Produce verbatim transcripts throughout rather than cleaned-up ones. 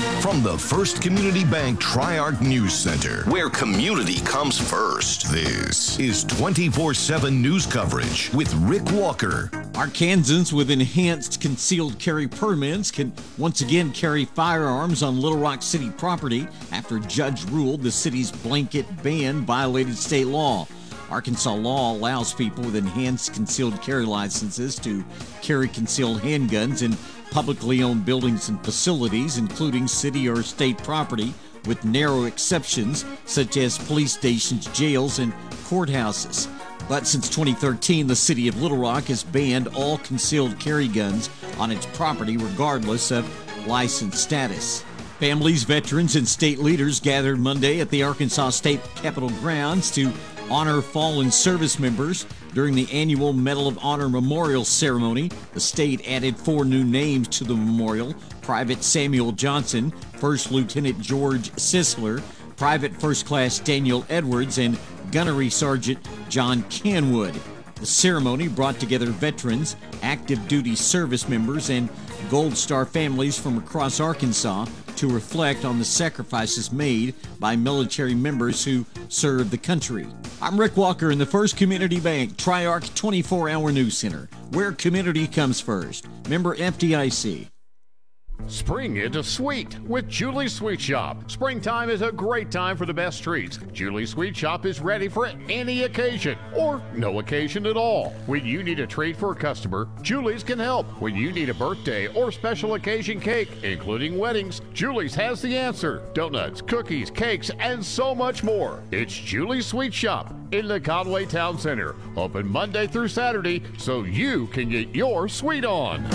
From the First Community Bank Tri-Arc News Center, where community comes first, this is twenty-four seven news coverage with Rick Walker. Arkansans with enhanced concealed carry permits can once again carry firearms on Little Rock City property after a judge ruled the city's blanket ban violated state law. Arkansas law allows people with enhanced concealed carry licenses to carry concealed handguns in publicly owned buildings and facilities, including city or state property, with narrow exceptions such as police stations, jails, and courthouses. But since twenty thirteen, the city of Little Rock has banned all concealed carry guns on its property, regardless of license status. Families, veterans, and state leaders gathered Monday at the Arkansas State Capitol grounds to honor fallen service members during the annual Medal of Honor Memorial Ceremony. The state added four new names to the memorial: Private Samuel Johnson, First Lieutenant George Sisler, Private First Class Daniel Edwards, and Gunnery Sergeant John Canwood. The ceremony brought together veterans, active duty service members, and Gold Star families from across Arkansas to reflect on the sacrifices made by military members who served the country. I'm Rick Walker in the First Community Bank Tri-Arc twenty-four hour News Center, where community comes first. Member F D I C. Spring into sweet with Julie's Sweet Shop. Springtime is a great time for the best treats. Julie's Sweet Shop is ready for any occasion or no occasion at all. When you need a treat for a customer, Julie's can help. When you need a birthday or special occasion cake, including weddings, Julie's has the answer. Donuts, cookies, cakes, and so much more. It's Julie's Sweet Shop in the Conway Town Center. Open Monday through Saturday so you can get your sweet on.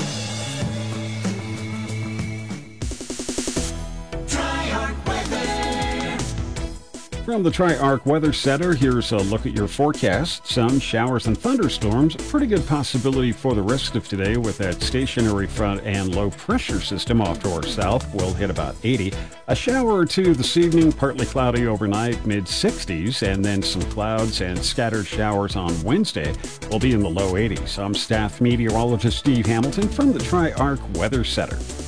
From the Tri-Arc Weather Center, here's a look at your forecast. Some showers and thunderstorms. Pretty good possibility for the rest of today with that stationary front and low pressure system off to our south. We'll hit about eighty. A shower or two this evening, partly cloudy overnight, mid sixties, and then some clouds and scattered showers on Wednesday. We'll be in the low eighties. I'm staff meteorologist Steve Hamilton from the Tri-Arc Weather Center.